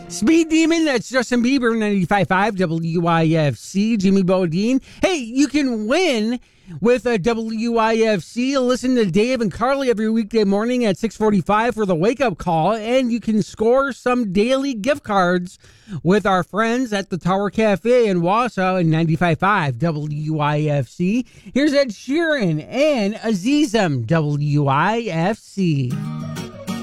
Speed Demon, that's Justin Bieber, 95.5 WIFC, Jimmy Bodine. Hey, you can win with a WIFC. Listen to Dave and Carly every weekday morning at 6:45 for the wake-up call, and you can score some daily gift cards with our friends at the Tower Cafe in Wausau in 95.5 WIFC. Here's Ed Sheeran and Azizam, WIFC.